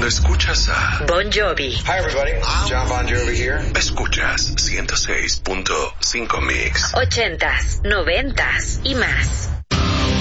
escuchas a Bon Jovi. Hi everybody, John Bon Jovi here. Escuchas 106.5 Mix. 80s, 90s y más.